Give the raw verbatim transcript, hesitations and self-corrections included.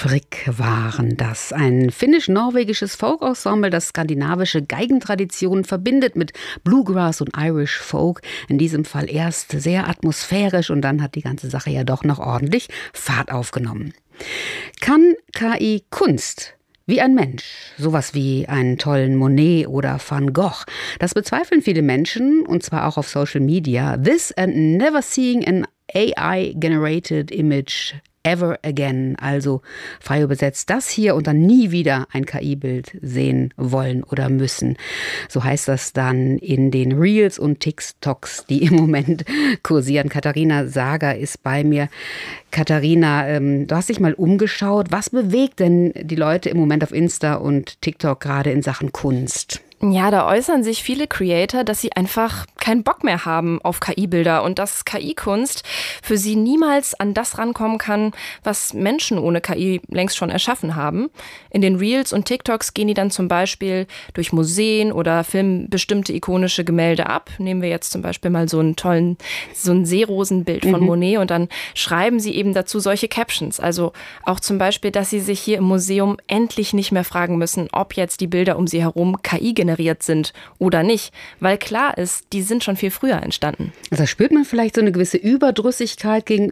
Frick waren das. Ein finnisch-norwegisches Folk-Ensemble, das skandinavische Geigentraditionen verbindet mit Bluegrass und Irish Folk. In diesem Fall erst sehr atmosphärisch und dann hat die ganze Sache ja doch noch ordentlich Fahrt aufgenommen. Kann K I Kunst wie ein Mensch, sowas wie einen tollen Monet oder Van Gogh? Das bezweifeln viele Menschen, und zwar auch auf Social Media. This and never seeing an A I-generated image ever again, also frei übersetzt, das hier und dann nie wieder ein K I-Bild sehen wollen oder müssen. So heißt das dann in den Reels und TikToks, die im Moment kursieren. Katharina Sager ist bei mir. Katharina, ähm, du hast dich mal umgeschaut. Was bewegt denn die Leute im Moment auf Insta und TikTok gerade in Sachen Kunst? Ja, da äußern sich viele Creator, dass sie einfach keinen Bock mehr haben auf K I-Bilder und dass K I-Kunst für sie niemals an das rankommen kann, was Menschen ohne K I längst schon erschaffen haben. In den Reels und TikToks gehen die dann zum Beispiel durch Museen oder filmen bestimmte ikonische Gemälde ab. Nehmen wir jetzt zum Beispiel mal so einen tollen, so ein Seerosenbild von mhm. Monet und dann schreiben sie eben dazu solche Captions. Also auch zum Beispiel, dass sie sich hier im Museum endlich nicht mehr fragen müssen, ob jetzt die Bilder um sie herum K I generiert sind oder nicht, weil klar ist, die sind schon viel früher entstanden. Also spürt man vielleicht so eine gewisse Überdrüssigkeit gegen,